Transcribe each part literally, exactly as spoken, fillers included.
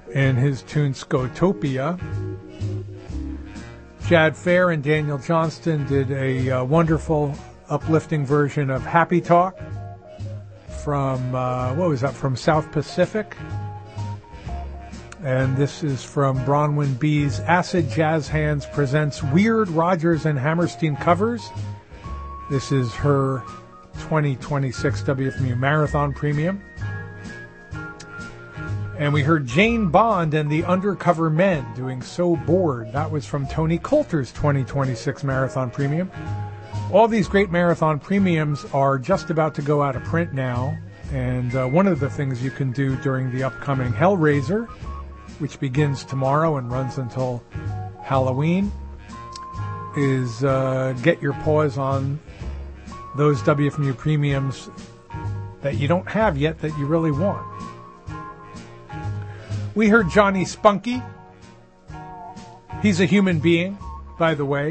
and his tune Scotopia. Jad Fair and Daniel Johnston did a uh, wonderful, uplifting version of Happy Talk from, uh, what was that, from South Pacific. And this is from Bronwyn B's Acid Jazz Hands presents Weird Rogers and Hammerstein covers. This is her twenty twenty-six W F M U Marathon Premium. And we heard Jane Bond and the Undercover Men doing So Bored. That was from Tony Coulter's twenty twenty-six Marathon Premium. All these great Marathon Premiums are just about to go out of print now. And uh, one of the things you can do during the upcoming Hellraiser, which begins tomorrow and runs until Halloween, is uh, get your paws on those W F M U Premiums that you don't have yet that you really want. We heard Johnny Spunky. He's a human being, by the way.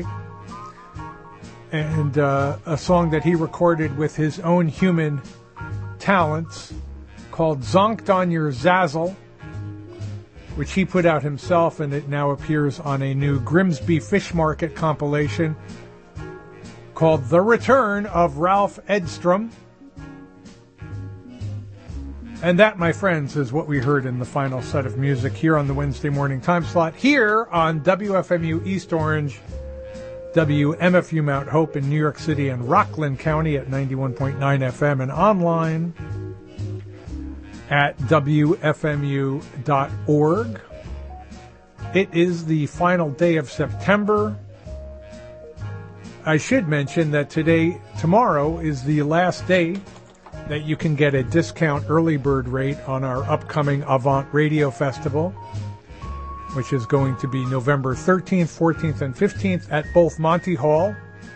And uh, a song that he recorded with his own human talents called Zonked on Your Zazzle, which he put out himself, and it now appears on a new Grimsby Fish Market compilation called The Return of Ralph Edstrom. And that, my friends, is what we heard in the final set of music here on the Wednesday morning time slot, here on W F M U East Orange, W M F U Mount Hope in New York City and Rockland County at ninety-one point nine F M, and online at W F M U dot org. It is the final day of September. I should mention that today, tomorrow, is the last day that you can get a discount early bird rate on our upcoming Avant Radio Festival, which is going to be November thirteenth, fourteenth, and fifteenth at both Monty Hall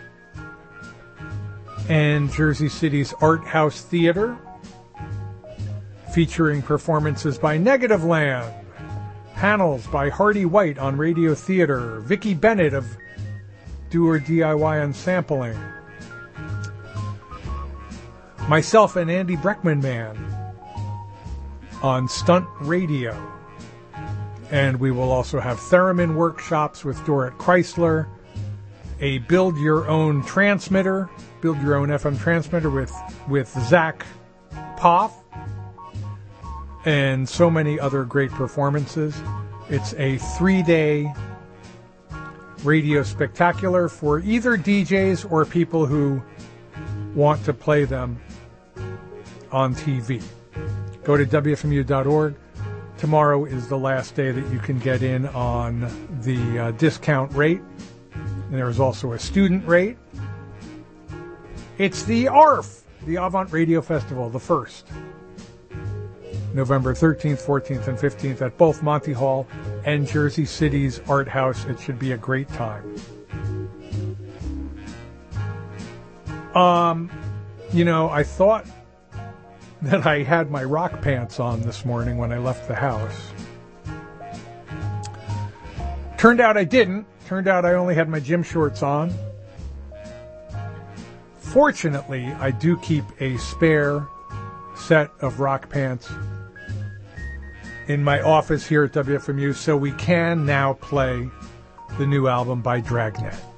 and Jersey City's Art House Theater, featuring performances by Negative Land, panels by Hardy White on Radio Theater, Vicki Bennett of Do or D I Y on Sampling, myself and Andy Breckman Man on Stunt Radio. And we will also have theremin workshops with Dorrit Chrysler, a build your own transmitter, build your own F M transmitter with, with Zach Poff, and so many other great performances. It's a three-day radio spectacular for either D Js or people who want to play them on T V. Go to W F M U dot org. Tomorrow is the last day that you can get in on the uh, discount rate. And there is also a student rate. It's the A R F, the Avant Radio Festival, the first. November thirteenth, fourteenth, and fifteenth at both Monty Hall and Jersey City's Art House. It should be a great time. Um, you know, I thought that I had my rock pants on this morning when I left the house. Turned out I didn't. Turned out I only had my gym shorts on. Fortunately, I do keep a spare set of rock pants in my office here at W F M U, so we can now play the new album by Dragnet.